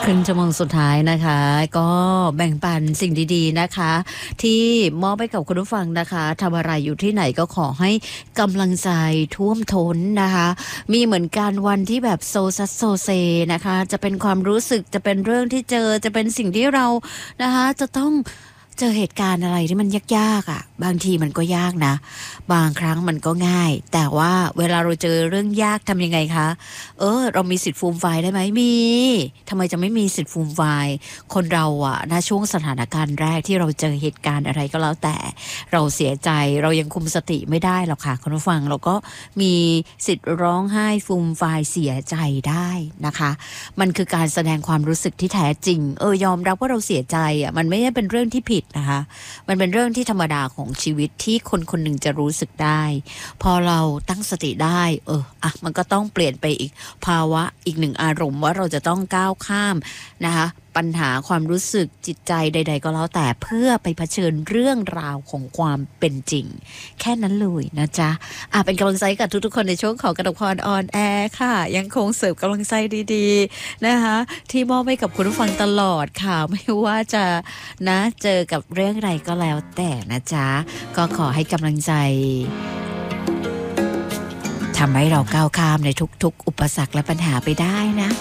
ครึ่งชั่วโมงสุดท้ายนะคะก็แบ่งปันสิ่งดีๆนะคะที่มอบให้กับคุณผู้ฟังนะคะทำอะไรอยู่ที่ไหนก็ขอให้กำลังใจท่วมท้นนะคะมีเหมือนกันวันที่แบบโซซัสโซเซนะคะจะเป็นความรู้สึกจะเป็นเรื่องที่เจอจะเป็นสิ่งที่เรานะคะจะต้องเจอเหตุการณ์อะไรที่มันยากๆอ่ะบางทีมันก็ยากนะบางครั้งมันก็ง่ายแต่ว่าเวลาเราเจอเรื่องยากทำยังไงคะเรามีสิทธิ์ฟูมไฟายได้ไหมมีทำไมจะไม่มีสิทธิ์ฟูมไฟายคนเราอะณช่วงสถานการณ์แรกที่เราเจอเหตุการณ์อะไรก็แล้วแต่เราเสียใจเรายังคุมสติไม่ได้หรอกค่ะคุณผู้ฟังเราก็มีสิทธิ์ร้องไห้ฟูมไฟายเสียใจได้นะคะมันคือการแสดงความรู้สึกที่แท้จริงยอมรับว่าเราเสียใจอะมันไม่ได้เป็นเรื่องที่ผิดนะคะมันเป็นเรื่องที่ธรรมดาของชีวิตที่คนคนหนึ่งจะรู้สึกได้พอเราตั้งสติได้มันก็ต้องเปลี่ยนไปอีกภาวะอีกหนึ่งอารมณ์ว่าเราจะต้องก้าวข้ามนะคะปัญหาความรู้สึกจิตใจใดๆก็แล้วแต่เพื่อไปเผชิญเรื่องราวของความเป็นจริงแค่นั้นเลยนะจ๊ะเป็นกำลังใจกับทุกๆคนในช่วงของกระดกพรออนแอร์ค่ะยังคงเสิร์ฟกำลังใจดีๆนะคะที่มอบให้กับคุณผู้ฟังตลอดค่ะไม่ว่าจะนะเจอกับเรื่องอะไรก็แล้วแต่นะจ๊ะก็ขอให้กำลังใจทำให้เราก้าวข้ามในทุกๆอุปสรรคและปัญหาไปได้นะ